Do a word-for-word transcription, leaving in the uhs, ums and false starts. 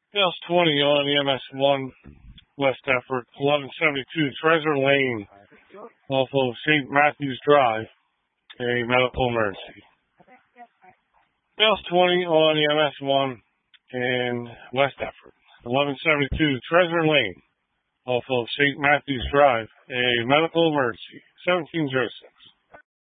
Bell's twenty on E M S one, West Effort, eleven seventy-two Treasure Lane, off of Saint Matthews Drive, a medical emergency. Bell's twenty on E M S one in West Effort, eleven seventy-two Treasure Lane, off of Saint Matthews Drive, a medical emergency, seventeen oh six.